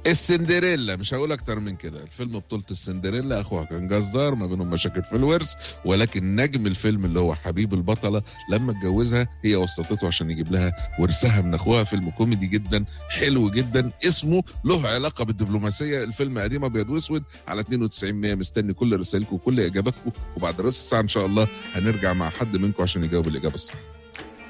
السندريلا، مش هقول اكتر من كده. الفيلم بطولة السندريلا، اخوها كان جزار، ما بينهم مشاكل في الورث، ولكن نجم الفيلم اللي هو حبيب البطلة لما اتجوزها هي وسطته عشان يجيب لها ورثها من اخوها. فيلم كوميدي جدا حلو جدا، اسمه له علاقة بالدبلوماسية. الفيلم قديم ابيض واسود على 92 100. مستني كل رسائلكم وكل اجاباتكم، وبعد رأس الساعة ان شاء الله هنرجع مع حد منكم عشان يجاوب الاجابة الصح.